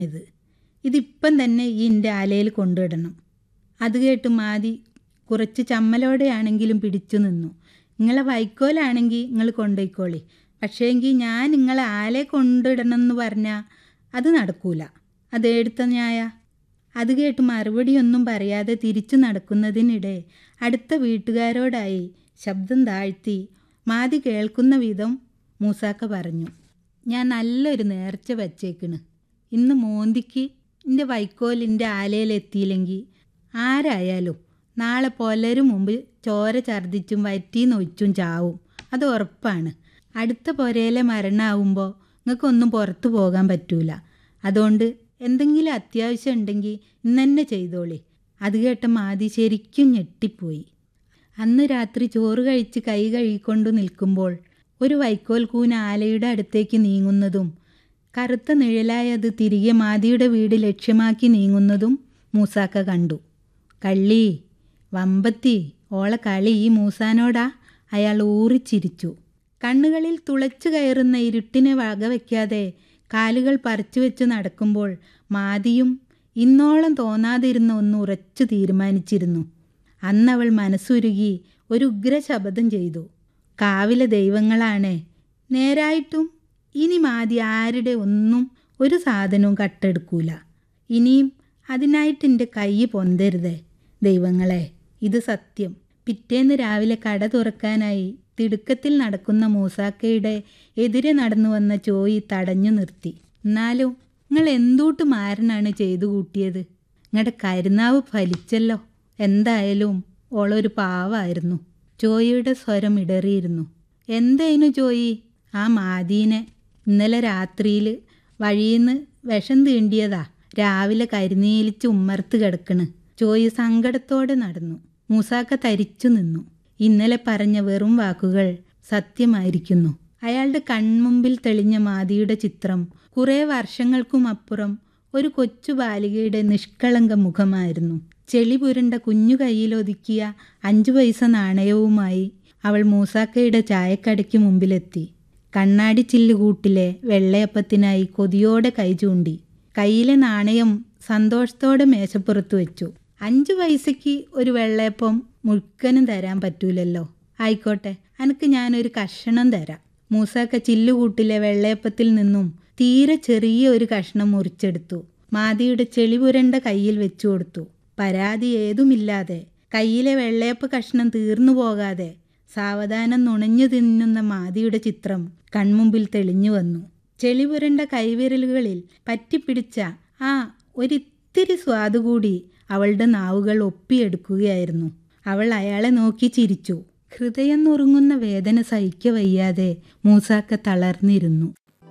ഇത് ഇതിപ്പം തന്നെ ഈ എൻ്റെ ആലയിൽ കൊണ്ടിടണം. അത് കേട്ട് മാതി കുറച്ച് ചമ്മലോടെയാണെങ്കിലും പിടിച്ചു നിന്നു. നിങ്ങളെ വൈക്കോലാണെങ്കിൽ നിങ്ങൾ കൊണ്ടുപോയിക്കോളി, പക്ഷേങ്കിൽ ഞാൻ നിങ്ങളെ ആലയെ കൊണ്ടിടണം എന്ന് പറഞ്ഞാൽ അത് നടക്കൂല. അതെടുത്ത ന്യായ? അത് കേട്ട് മറുപടിയൊന്നും പറയാതെ തിരിച്ചു നടക്കുന്നതിനിടെ അടുത്ത വീട്ടുകാരോടായി ശബ്ദം താഴ്ത്തി മാതി കേൾക്കുന്ന വിധം മൂസാക്ക പറഞ്ഞു, ഞാൻ നല്ലൊരു നേർച്ച വച്ചേക്കണ്. ഇന്ന് മോന്തിക്ക് എൻ്റെ വൈക്കോലിൻ്റെ ആലയിലെത്തിയില്ലെങ്കിൽ ആരായാലും നാളെ പുലരും മുമ്പ് ചോര ഛർദ്ദിച്ചും വയറ്റീന്നൊഴിച്ചും ചാവും. അത് ഉറപ്പാണ്. അടുത്ത പുരയിലെ മരണമാവുമ്പോൾ നിങ്ങൾക്കൊന്നും പുറത്തു പോകാൻ പറ്റൂല. അതുകൊണ്ട് എന്തെങ്കിലും അത്യാവശ്യം ഉണ്ടെങ്കിൽ ഇന്ന് തന്നെ ചെയ്തോളി. അത് കേട്ട മാതി ശരിക്കും ഞെട്ടിപ്പോയി. അന്ന് രാത്രി ചോറ് കഴിച്ച് കൈ കഴുകിക്കൊണ്ടു നിൽക്കുമ്പോൾ ഒരു വൈക്കോൽ കൂന ആലയുടെ അടുത്തേക്ക് നീങ്ങുന്നതും കറുത്ത നിഴലായത് തിരികെ മാതിയുടെ വീട് ലക്ഷ്യമാക്കി നീങ്ങുന്നതും മൂസാക്ക കണ്ടു. കള്ളി വമ്പത്തി ഓളെ കളി ഈ മൂസാനോടാ? അയാൾ ഊറിച്ചിരിച്ചു. കണ്ണുകളിൽ തുളച്ചു കയറുന്ന ഇരുട്ടിനെ വകവയ്ക്കാതെ കാലുകൾ പറിച്ചു വെച്ച് നടക്കുമ്പോൾ മാതിയും ഇന്നോളം തോന്നാതിരുന്ന ഒന്ന് ഉറച്ചു തീരുമാനിച്ചിരുന്നു. അന്നവൾ മനസ്സുരുകി ഒരു ഉഗ്രശപഥം ചെയ്തു. കാവിലെ ദൈവങ്ങളാണ്, നേരായിട്ടും ഇനി മാതി ആരുടെ ഒന്നും ഒരു സാധനവും കട്ടെടുക്കൂല. ഇനിയും അതിനായിട്ടെൻ്റെ കൈ പൊന്തരുതേ ദൈവങ്ങളെ, ഇത് സത്യം. പിറ്റേന്ന് രാവിലെ കട തുറക്കാനായി തിടുക്കത്തിൽ നടക്കുന്ന മൂസാക്കയുടെ എതിരെ നടന്നു വന്ന ചോയി തടഞ്ഞു നിർത്തി. എന്നാലും നിങ്ങൾ എന്തൂട്ട് മാരനാണ് ചെയ്തു കൂട്ടിയത്? നിങ്ങളുടെ കരുനാവ് ഫലിച്ചല്ലോ. എന്തായാലും ഓളൊരു പാവായിരുന്നു. ചോയിയുടെ സ്വരം ഇടറിയിരുന്നു. എന്തേനു ചോയി? ആ മാതീനെ ഇന്നലെ രാത്രിയിൽ വഴിയിന്ന് വിഷം തീണ്ടിയതാ. രാവിലെ കരിനീലിച്ച് ഉമ്മർത്ത് കിടക്കണ്. ചോയി സങ്കടത്തോടെ നടന്നു. മൂസാക്ക തരിച്ചു നിന്നു. ഇന്നലെ പറഞ്ഞ വെറും വാക്കുകൾ സത്യമായിരിക്കുന്നു. അയാളുടെ കൺമുമ്പിൽ തെളിഞ്ഞ മാതിയുടെ ചിത്രം കുറേ വർഷങ്ങൾക്കും അപ്പുറം ഒരു കൊച്ചു ബാലികയുടെ നിഷ്കളങ്ക മുഖമായിരുന്നു. ചെളി പുരണ്ട കുഞ്ഞു കയ്യിലൊതുക്കിയ 5 പൈസ നാണയവുമായി അവൾ മൂസാക്കയുടെ ചായക്കടയ്ക്ക് മുമ്പിലെത്തി. കണ്ണാടി ചില്ലുകൂട്ടിലെ വെള്ളയപ്പത്തിനായി കൊതിയോടെ കൈ ചൂണ്ടി. കയ്യിലെ നാണയം സന്തോഷത്തോടെ മേശപ്പുറത്ത് വെച്ചു. 5 പൈസയ്ക്ക് ഒരു വെള്ളയപ്പം മുഴുക്കനും തരാൻ പറ്റൂലല്ലോ. ആയിക്കോട്ടെ, അനക്ക് ഞാനൊരു കഷണം തരാം. മൂസാക്ക ചില്ലുകൂട്ടിലെ വെള്ളയപ്പത്തിൽ നിന്നും തീരെ ചെറിയ ഒരു കഷ്ണം മുറിച്ചെടുത്തു. മാതിയുടെ ചെളി പുരണ്ട കയ്യിൽ വെച്ചു കൊടുത്തു. പരാതി ഏതുമില്ലാതെ, കയ്യിലെ വെള്ളയപ്പ കഷ്ണം തീർന്നു പോകാതെ സാവധാനം നുണഞ്ഞു തിന്നുന്ന മാതിയുടെ ചിത്രം കൺമുമ്പിൽ തെളിഞ്ഞു വന്നു. ചെളി പുരണ്ട കൈവിരലുകളിൽ പറ്റിപ്പിടിച്ച ആ ഒരിത്തിരി സ്വാദുകൂടി അവളുടെ നാവുകൾ ഒപ്പിയെടുക്കുകയായിരുന്നു. അവൾ അയാളെ നോക്കി ചിരിച്ചു. ഹൃദയം നുറുങ്ങുന്ന വേദന സഹിക്ക വയ്യാതെ മൂസാക്ക തളർന്നിരുന്നു.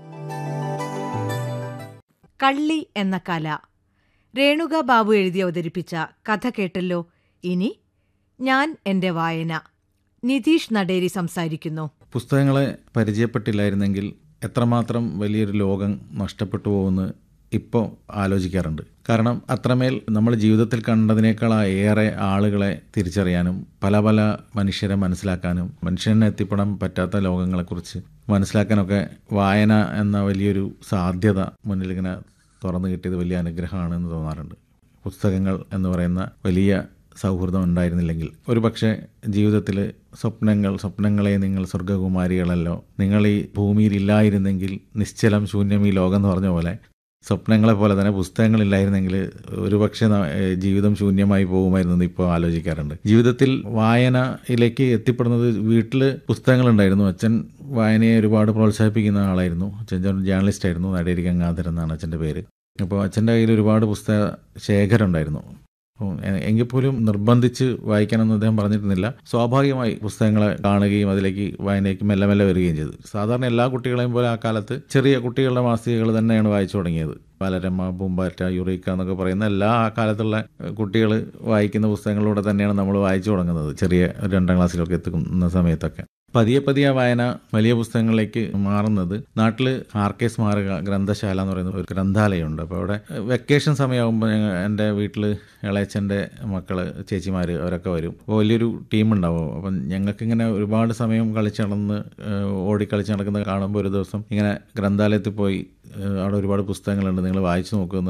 കള്ളി എന്ന കല രേണുക ബാബു എഴുതി അവതരിപ്പിച്ച കഥ കേട്ടല്ലോ. ഇനി ഞാൻ എൻ്റെ വായന. നിതീഷ് നടേരി സംസാരിക്കുന്നു. പുസ്തകങ്ങളെ പരിചയപ്പെട്ടില്ലായിരുന്നെങ്കിൽ എത്രമാത്രം വലിയൊരു ലോകം നഷ്ടപ്പെട്ടു പോകുമെന്ന് ഇപ്പോൾ ആലോചിക്കാറുണ്ട്. കാരണം അത്രമേൽ നമ്മൾ ജീവിതത്തിൽ കണ്ടതിനേക്കാൾ ഏറെ ആളുകളെ തിരിച്ചറിയാനും പല പല മനുഷ്യരെ മനസ്സിലാക്കാനും മനുഷ്യനെ എത്തിപ്പെടാൻ പറ്റാത്ത ലോകങ്ങളെക്കുറിച്ച് മനസ്സിലാക്കാനൊക്കെ വായന എന്ന വലിയൊരു സാധ്യത മുന്നിലിങ്ങനെ തുറന്നു കിട്ടിയത് വലിയ അനുഗ്രഹമാണെന്ന് തോന്നാറുണ്ട്. പുസ്തകങ്ങൾ എന്ന് പറയുന്ന വലിയ സൗഹൃദം ഉണ്ടായിരുന്നില്ലെങ്കിൽ ഒരു പക്ഷേ ജീവിതത്തിൽ സ്വപ്നങ്ങളെ നിങ്ങൾ സ്വർഗകുമാരികളല്ലോ, നിങ്ങൾ ഈ ഭൂമിയിലില്ലായിരുന്നെങ്കിൽ നിശ്ചലം ശൂന്യം ഈ ലോകം എന്ന് പറഞ്ഞ പോലെ സ്വപ്നങ്ങളെ പോലെ തന്നെ പുസ്തകങ്ങളില്ലായിരുന്നെങ്കിൽ ഒരുപക്ഷെ ജീവിതം ശൂന്യമായി പോകുമായിരുന്നു ഇപ്പോൾ ആലോചിക്കാറുണ്ട്. ജീവിതത്തിൽ വായനയിലേക്ക് എത്തിപ്പെടുന്നത് വീട്ടിൽ പുസ്തകങ്ങളുണ്ടായിരുന്നു. അച്ഛൻ വായനയെ ഒരുപാട് പ്രോത്സാഹിപ്പിക്കുന്ന ആളായിരുന്നു. അച്ഛൻ ജേർണലിസ്റ്റ് ആയിരുന്നു. നടേരി ഗംഗാധരൻ എന്നാണ് അച്ഛൻ്റെ പേര്. അപ്പോൾ അച്ഛൻ്റെ കയ്യിൽ ഒരുപാട് പുസ്തക ശേഖരം ഉണ്ടായിരുന്നു. എങ്കിൽ പോലും നിർബന്ധിച്ച് വായിക്കണമെന്ന് അദ്ദേഹം പറഞ്ഞിരുന്നില്ല. സ്വാഭാവികമായി പുസ്തകങ്ങളെ കാണുകയും അതിലേക്ക് വായനയ്ക്ക് മെല്ലെ മെല്ലെ വരികയും ചെയ്തു. സാധാരണ എല്ലാ കുട്ടികളെയും പോലെ ആ കാലത്ത് ചെറിയ കുട്ടികളുടെ മാസികകൾ തന്നെയാണ് വായിച്ചു തുടങ്ങിയത്. ബാലരമ, പൂമ്പാറ്റ, യുറീക്ക എന്നൊക്കെ പറയുന്ന എല്ലാ ആ കാലത്തുള്ള കുട്ടികൾ വായിക്കുന്ന പുസ്തകങ്ങളിലൂടെ തന്നെയാണ് നമ്മൾ വായിച്ചു തുടങ്ങുന്നത്. ചെറിയ 2ാം ക്ലാസ്സിലൊക്കെ എത്തുന്ന സമയത്തൊക്കെ പതിയെ പതിയെ ആ വായന വലിയ പുസ്തകങ്ങളിലേക്ക് മാറുന്നത് നാട്ടിൽ RK സ്മാരക ഗ്രന്ഥശാല എന്ന് പറയുന്ന ഒരു ഗ്രന്ഥാലയമുണ്ട്. അപ്പോൾ അവിടെ വെക്കേഷൻ സമയമാകുമ്പോൾ എൻ്റെ വീട്ടിൽ ഇളയച്ചൻ്റെ മക്കൾ, ചേച്ചിമാർ അവരൊക്കെ വരും. അപ്പോൾ വലിയൊരു ടീമുണ്ടാവും. അപ്പം ഞങ്ങൾക്കിങ്ങനെ ഒരുപാട് സമയം കളിച്ച് നടന്ന് ഓടിക്കളിച്ച് നടക്കുന്നത് കാണുമ്പോൾ ഒരു ദിവസം ഇങ്ങനെ ഗ്രന്ഥാലയത്തിൽ പോയി അവിടെ ഒരുപാട് പുസ്തകങ്ങളുണ്ട്, നിങ്ങൾ വായിച്ചു നോക്കുമെന്ന്